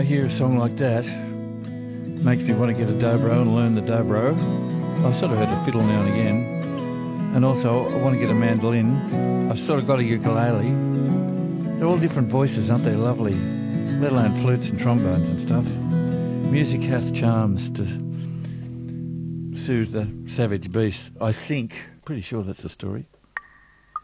I hear a song like that, makes me want to get a dobro and learn the dobro. I've sort of heard a fiddle now and again. And also, I want to get a mandolin. I've sort of got a ukulele. They're all different voices, aren't they? Lovely. Let alone flutes and trombones and stuff. Music hath charms to soothe the savage beast, I think. Pretty sure that's the story.